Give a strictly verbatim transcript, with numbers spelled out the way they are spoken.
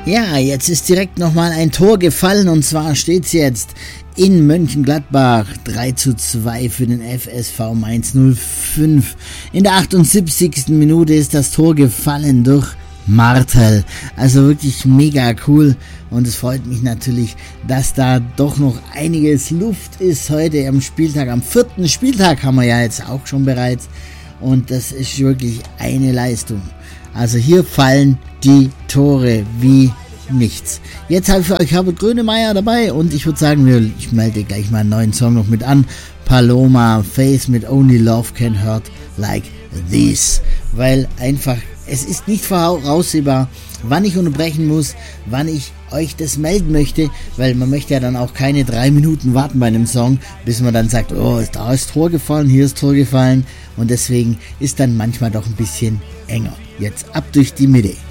Ja, jetzt ist direkt nochmal ein Tor gefallen und zwar steht es jetzt in Mönchengladbach drei zu zwei für den F S V Mainz null fünf. In der achtundsiebzigsten Minute ist das Tor gefallen durch Martel. Also wirklich mega cool und es freut mich natürlich, dass da doch noch einiges Luft ist heute am Spieltag. Am vierten Spieltag haben wir ja jetzt auch schon bereits und das ist wirklich eine Leistung. Also hier fallen die Tore wie nichts. Jetzt habe ich für euch Herbert Grönemeyer dabei und ich würde sagen, ich melde gleich mal einen neuen Song noch mit an. Paloma Faith mit Only Love Can Hurt Like This. Weil einfach, es ist nicht voraussehbar, wann ich unterbrechen muss, wann ich euch das melden möchte, weil man möchte ja dann auch keine drei Minuten warten bei einem Song, bis man dann sagt, oh, da ist Tor gefallen, hier ist Tor gefallen und deswegen ist dann manchmal doch ein bisschen enger. Jetzt ab durch die Mitte.